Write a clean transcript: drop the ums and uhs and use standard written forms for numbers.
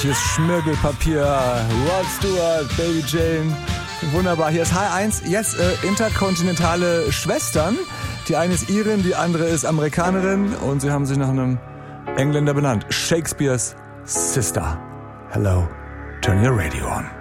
Hier ist Schmirgelpapier, Rod Stewart, Baby Jane. Wunderbar, hier ist H1, jetzt interkontinentale Schwestern. Die eine ist Irin, die andere ist Amerikanerin und sie haben sich nach einem Engländer benannt. Shakespeare's Sister. Hello, turn your radio on.